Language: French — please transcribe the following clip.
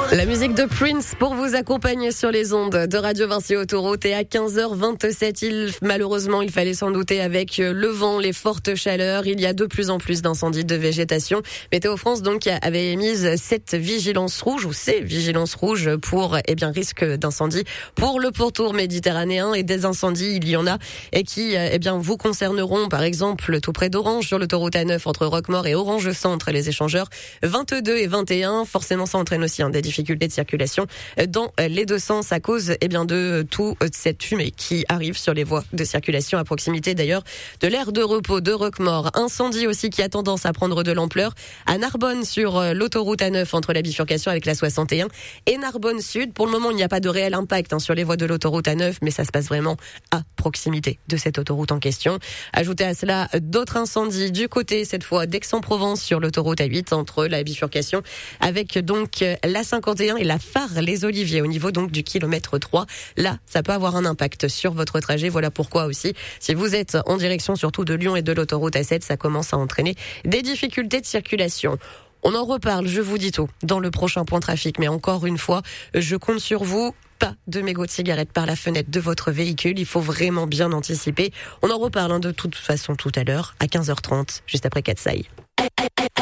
La musique de Prince pour vous accompagner sur les ondes de Radio Vinci Autoroute. Et à 15h27, malheureusement, il fallait s'en douter avec le vent, les fortes chaleurs. Il y a de plus en plus d'incendies de végétation. Météo France donc avait émise cette vigilance rouge ou ces vigilances rouges pour risque d'incendie pour le pourtour méditerranéen. Et des incendies, il y en a et qui vous concerneront par exemple tout près d'Orange sur l'autoroute A9 entre Roquemaure et Orange Centre, les échangeurs 22 et 21. Forcément, ça entraîne aussi des difficultés de circulation dans les deux sens à cause de tout cette fumée qui arrive sur les voies de circulation à proximité d'ailleurs de l'aire de repos de Roquemaure. Incendie aussi qui a tendance à prendre de l'ampleur à Narbonne sur l'autoroute A9 entre la bifurcation avec la 61 et Narbonne Sud. Pour le moment, il n'y a pas de réel impact sur les voies de l'autoroute A9, mais ça se passe vraiment à proximité de cette autoroute en question. Ajoutez à cela d'autres incendies du côté cette fois d'Aix-en-Provence sur l'autoroute A8 entre la bifurcation avec donc la 51 et la phare Les Oliviers au niveau donc du kilomètre 3. Là, ça peut avoir un impact sur votre trajet. Voilà pourquoi aussi, si vous êtes en direction surtout de Lyon et de l'autoroute A7, ça commence à entraîner des difficultés de circulation. On en reparle, je vous dis tout, dans le prochain point trafic. Mais encore une fois, je compte sur vous. Pas de mégots de cigarettes par la fenêtre de votre véhicule. Il faut vraiment bien anticiper. On en reparle de toute façon tout à l'heure à 15h30, juste après Katsai.